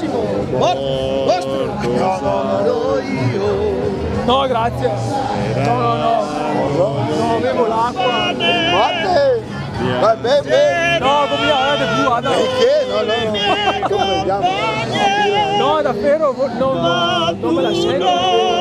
Massimo, vostro sono io. No, grazie. No, avevo l'acqua. Mate! Vai bene! No, come guardate più, guarda. Perché? No, come vediamo? No, davvero, non me la sento.